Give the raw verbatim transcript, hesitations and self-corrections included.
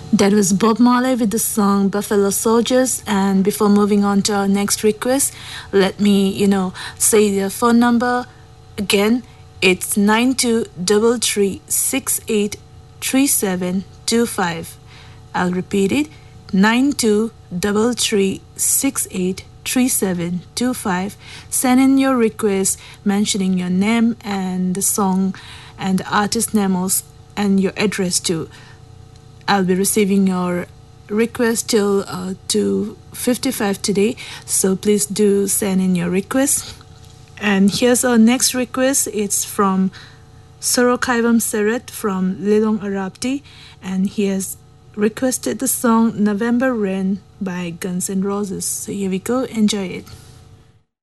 That was Bob Marley with the song Buffalo Soldiers. And before moving on to our next request, let me, you know, say the phone number again. It's nine two three three six eight three seven two five. I'll repeat it, nine two three three six eight three seven two five. Send in your request mentioning your name and the song and the artist name also, and your address too. I'll be receiving your request till uh, two fifty-five today, so please do send in your request. And here's our next request. It's from Sorokaivam Seret from Lilong Arabti, and he has requested the song November Rain by Guns N' Roses. So here we go, enjoy it.